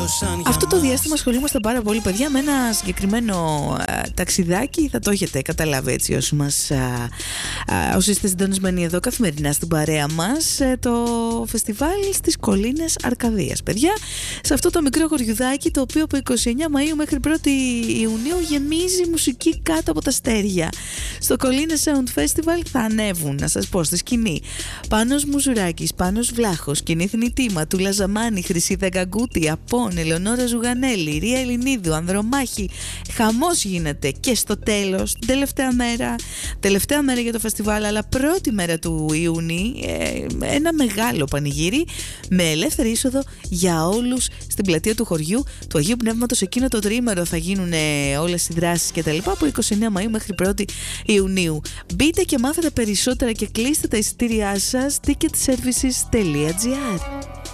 Αυτό το διάστημα ασχολούμαστε πάρα πολύ, παιδιά, με ένα συγκεκριμένο ταξιδάκι. Θα το έχετε καταλάβει έτσι όσοι είστε συντονισμένοι εδώ καθημερινά στην παρέα μας. Το φεστιβάλ στις Κολίνες Αρκαδίας, παιδιά. Σε αυτό το μικρό χωριουδάκι, το οποίο από 29 Μαΐου μέχρι 1η Ιουνίου γεμίζει μουσική κάτω από τα αστέρια. Στο Κολίνες Sound Festival θα ανέβουν, να σας πω, στη σκηνή Πάνος Μουζουράκης, Πάνος Βλάχος, Κοινή Θνητή, Ματούλα Ζαμάνη, Χρυσίδα Γκαγκούτη, Απών, Ελεονόρα Ζουγανέλη, Ρία Ελληνίδου, Ανδρομάχη. Χαμός γίνεται και στο τέλος, την τελευταία μέρα για το φεστιβάλ, αλλά πρώτη μέρα του Ιούνιου, ένα μεγάλο πανηγύρι με ελεύθερη είσοδο για όλους στην πλατεία του χωριού του Αγίου Πνεύματος. Εκείνο το τριήμερο θα γίνουν όλες οι δράσεις και τα λοιπά, από 29 Μαΐου μέχρι 1η Ιουνίου. Μπείτε και μάθετε περισσότερα και κλείστε τα εισιτήριά σας ticketservices.gr.